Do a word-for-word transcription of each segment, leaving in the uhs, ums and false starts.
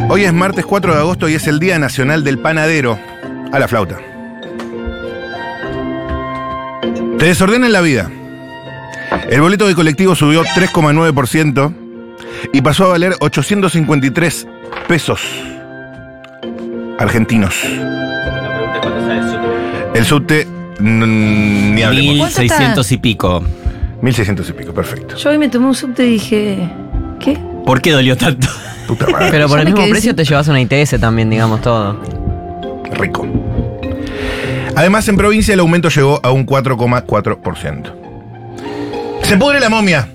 Hoy es martes cuatro de agosto y es el Día Nacional del Panadero. A la flauta. Te desordenan la vida. El boleto de colectivo subió tres coma nueve por ciento y pasó a valer ochocientos cincuenta y tres pesos argentinos. La pregunta es cuánto sale el subte. El subte, mm, ni hablemos. Mil seiscientos y pico. mil seiscientos y pico, perfecto. Yo hoy me tomé un subte y dije, ¿qué? ¿Por qué dolió tanto? Puta madre. Pero por Yo el me mismo quedé precio sin- te llevas una I T S también, digamos, todo. Rico. Además, en provincia el aumento llegó a un cuatro coma cuatro por ciento. Se pudre la momia.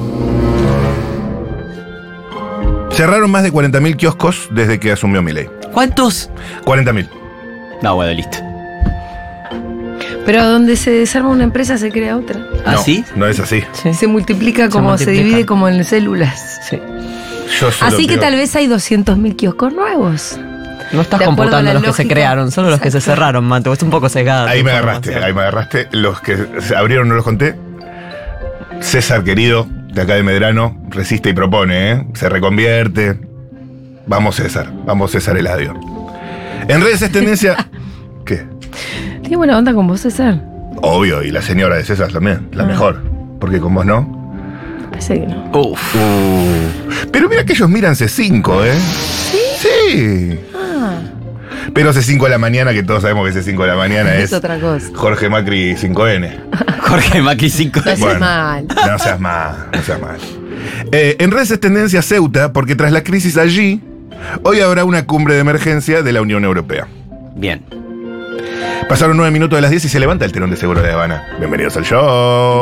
Cerraron más de cuarenta mil kioscos desde que asumió Milei. ¿Cuántos? cuarenta mil. No, bueno, listo. Pero donde se desarma una empresa se crea otra. ¿Ah, sí? No es así. Sí. Se multiplica como se, multiplica. divide como en células. Sí. Yo solo Así que quiero- tal vez hay doscientos mil kioscos nuevos. No estás De acuerdo a computando la los que se lógica. crearon, solo los que se Exacto. cerraron, Mato. Es un poco sesgada. Ahí tu me agarraste, información. ahí me agarraste. Los que se abrieron no los conté. César, querido, de acá de Medrano, resiste y propone, ¿eh? Se reconvierte. Vamos, César. Vamos, César Eladio. En redes es tendencia... ¿Qué? Tiene buena onda con vos, César. Obvio, y la señora de César también, la Ah. mejor. Porque con vos no. Parece que no. Uf. Uh, pero mira que ellos miran C cinco, ¿eh? ¿Sí? Sí. Ah, Pero C cinco a la mañana, que todos sabemos que C cinco a la mañana es es otra cosa. Jorge Macri cinco N. Jorge Macri cinco. No seas mal. No seas mal, no seas mal. Eh, en redes es tendencia Ceuta, porque tras la crisis allí, hoy habrá una cumbre de emergencia de la Unión Europea. Bien. Pasaron nueve minutos de las diez y se levanta el telón de seguro de Habana. Bienvenidos al show.